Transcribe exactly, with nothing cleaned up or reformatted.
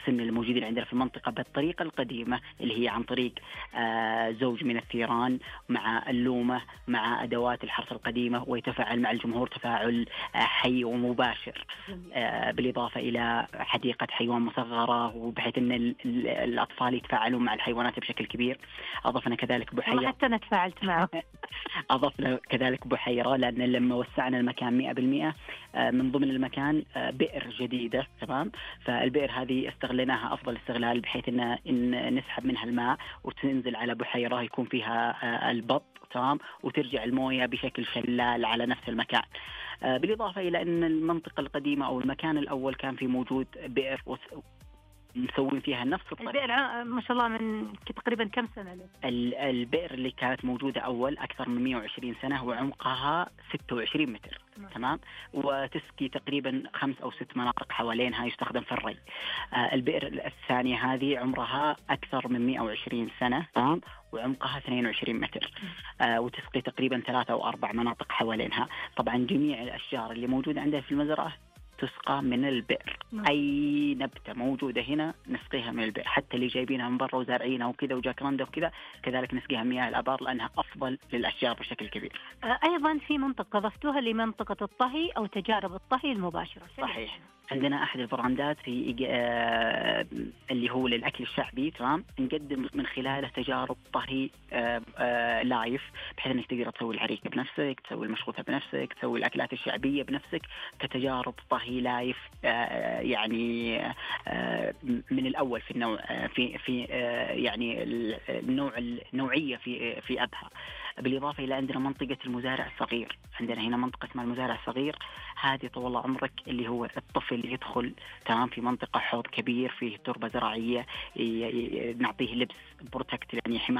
السن الموجودين عندنا في المنطقة بالطريقة القديمة اللي هي عن طريق آه زوج من الثيران مع اللومة مع أدوات الحرث القديمة، ويتفاعل مع الجمهور تفاعل آه حي ومباشر، آه بالإضافة إلى حديقة حيوان مصغرة، وبحيث أن ال ال الأطفال يتفاعلون مع الحيوانات بشكل كبير. أضفنا كذلك بحيرة، حتى أنا تفاعلت معه. أضفنا كذلك بحيرة، لأن لما وسعنا المكان مئة بالمئة من ضمن المكان بئر جديدة، تمام. فالبئر هذه استغليناها أفضل استغلال، بحيث إن, إن نسحب منها الماء وتنزل على بحيرة يكون فيها البط، تمام، وترجع الموية بشكل شلال على نفس المكان. بالإضافة إلى أن المنطقة القديمة أو المكان الأول كان في موجود بئر مسوين فيها نفس الطريقة. البئر ما شاء الله من تقريبا كم سنة له؟ البئر اللي كانت موجودة أول أكثر من مئة وعشرين سنة، وعمقها ستة وعشرين متر، تمام، وتسقي تقريبا خمس أو ست مناطق حوالينها يستخدم في الري. آه البئر الثانية هذه عمرها أكثر من مئة وعشرين سنة، تمام، وعمقها اثنين وعشرين متر، آه وتسقي تقريبا ثلاثة أو أربع مناطق حوالينها. طبعا جميع الأشجار اللي موجودة عندنا في المزرعة تسقى من البئر. أي نبتة موجودة هنا نسقيها من البئر، حتى اللي جايبينها من برا وزارعينها وكذا وجاكرندا وكذا كذلك نسقيها مياه الآبار، لأنها أفضل للأشجار بشكل كبير. أيضا في منطقة ضفتوها لمنطقة الطهي أو تجارب الطهي المباشرة. صحيح، عندنا أحد البراندات في آه اللي هو للأكل الشعبي، تمام، نقدم من خلاله تجارب طهي آه آه لايف، بحيث أنك تقدر تسوي العريكة بنفسك، تسوي المشروطة بنفسك، تسوي الأكلات الشعبية بنفسك كتجارب طهي لايف، آه يعني آه من الأول في النوع آه في في آه يعني النوع النوعية في في أبها. بالإضافة إلى عندنا منطقة المزارع الصغير، عندنا هنا منطقة اسمها المزارع الصغير، هذه طول الله عمرك اللي هو الطفل يدخل، تمام، في منطقة حوض كبير فيه تربة زراعية، نعطيه لبس بروتكت يعني حماية